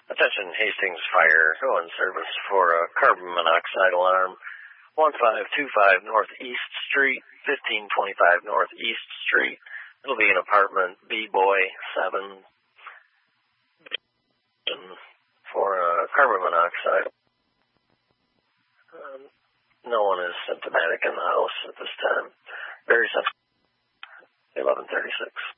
Attention Hastings Fire, go in service for a carbon monoxide alarm. 1525 Northeast Street, 1525 Northeast Street. It'll be an apartment, B-Boy 7, for carbon monoxide. No one is symptomatic in the house at this time. Very sensitive. 1136.